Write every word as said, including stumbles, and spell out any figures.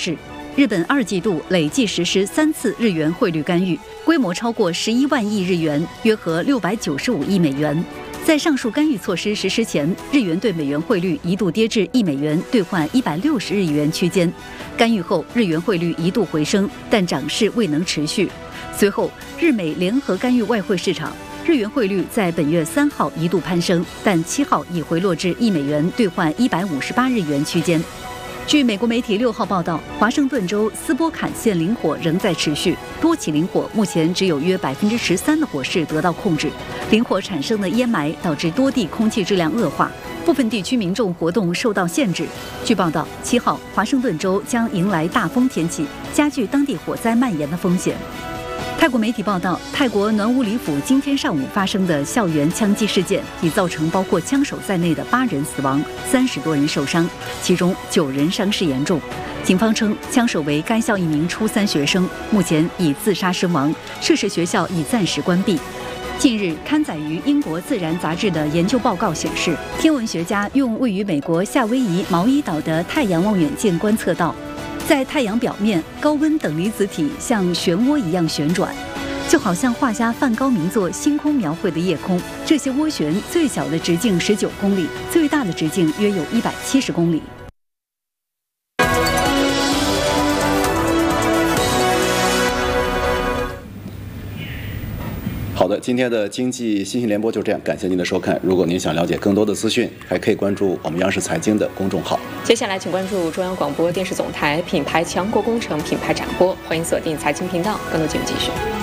示，日本二季度累计实施三次日元汇率干预，规模超过十一万亿日元，约合六百九十五亿美元。在上述干预措施实施前，日元对美元汇率一度跌至一美元兑换一百六十日元区间。干预后，日元汇率一度回升，但涨势未能持续。随后，日美联合干预外汇市场，日元汇率在本月三号一度攀升，但七号已回落至一美元兑换一百五十八日元区间。据美国媒体六号报道，华盛顿州斯波坎县林火仍在持续，多起林火目前只有约百分之十三的火势得到控制。林火产生的烟霾导致多地空气质量恶化，部分地区民众活动受到限制。据报道，七号华盛顿州将迎来大风天气，加剧当地火灾蔓延的风险。泰国媒体报道，泰国暖武里府今天上午发生的校园枪击事件，已造成包括枪手在内的八人死亡，三十多人受伤，其中九人伤势严重。警方称，枪手为该校一名初三学生，目前已自杀身亡，涉事学校已暂时关闭。近日，刊载于英国《自然》杂志的研究报告显示，天文学家用位于美国夏威夷毛伊岛的太阳望远镜观测到，在太阳表面，高温等离子体像漩涡一样旋转，就好像画家梵高名作《星空描绘的夜空》。这些涡旋最小的直径十九公里，最大的直径约有一百七十公里。 好的，今天的经济新闻联播就这样，感谢您的收看。如果您想了解更多的资讯，还可以关注我们央视财经的公众号。 接下来，请关注中央广播电视总台品牌强国工程品牌展播，欢迎锁定财经频道，更多节目继续。